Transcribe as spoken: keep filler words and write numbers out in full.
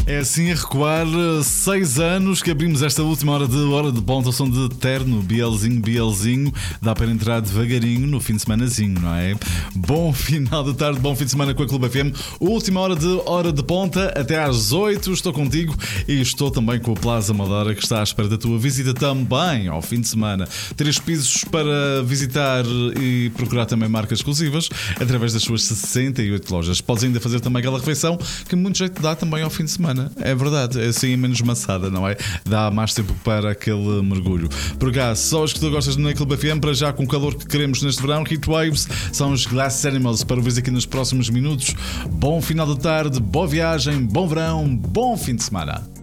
É assim a recuar seis anos que abrimos esta última hora de hora de ponta, som de terno, Bielzinho, Bielzinho. Dá para entrar devagarinho no fim de semanazinho, não é? Bom final de tarde, bom fim de semana com a Clube F M. Última hora de hora de ponta, até às oito. Estou contigo e estou também com o Plaza Amadora, que está à espera da tua visita também ao fim de semana. Três pisos para visitar e procurar também marcas exclusivas através das suas sessenta e oito lojas. Podes ainda fazer também aquela refeição que muito jeito dá também ao fim de semana. É verdade, é assim menos maçada, não é? Dá mais tempo para aquele mergulho. Por cá, só os que tu gostas na Clube F M, para já com o calor que queremos neste verão, Heatwaves são os Glass Animals para ouvir aqui nos próximos minutos. Bom final de tarde, boa viagem, bom verão, bom fim de semana.